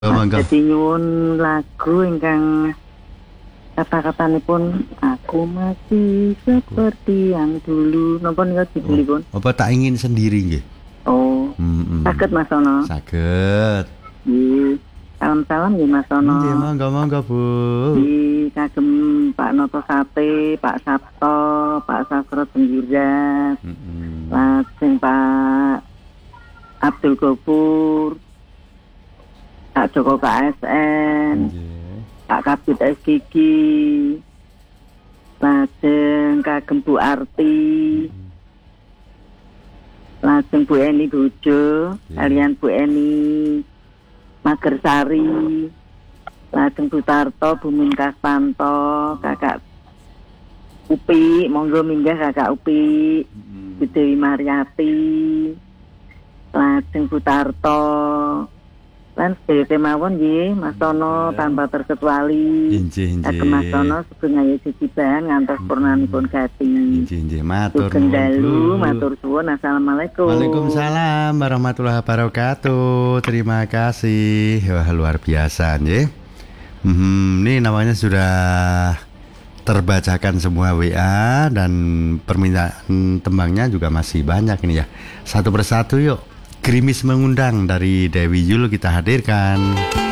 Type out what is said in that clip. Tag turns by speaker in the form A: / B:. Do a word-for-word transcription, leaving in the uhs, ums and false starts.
A: Monggo.
B: Jadi nyuwun lagu ingkang kata-katanipun aku masih seperti yang dulu. Napa nika judulipun?
A: Oh, apa tak ingin sendiri nggih?
B: Oh.
A: Mm-mm.
B: Saged Mas Ono.
A: Saged.
B: Nggih. Salam-salam nggih Mas Ono.
A: Nggih, monggo-monggo, Bu.
B: Nggih, kagem Pak Noto Sate, Pak Sabto, Pak Sasro Tenggirat.
A: Mm-mm.
B: Lajeng Pak Abdul Gopur, Pak Joko K S N,
A: Nggih.
B: Pak Kabit S Gigi, lajeng kagem Bu Arti, lajeng Bu Eni Bojo,
A: Nggih.
B: kalian Bu Eni Magersari, lajeng Bu Tarto, Bu Minkas Panto, Kakak Upi, monggo minggah Kakak Upi, Bu Dewi Mariati, lajeng Bu Tarto, lan sedaya mawon nggih Mas Tono tanpa terkecuali.
A: Injih, injih.
B: Kagem Mas Tono sugeng ayu jejiban ngantos purnanipun gati.
A: Injih, injih, matur
B: Sugeng
A: nuwun,
B: dalu,
A: Bu.
B: matur suwun, assalamualaikum.
A: Waalaikumsalam warahmatullahi wabarakatuh. Terima kasih. Wah, luar biasa nggih. Hmm, ini namanya sudah terbacakan semua W A dan permintaan tembangnya juga masih banyak ini ya. Satu persatu yuk. Gerimis Mengundang dari Dewi Yul kita hadirkan.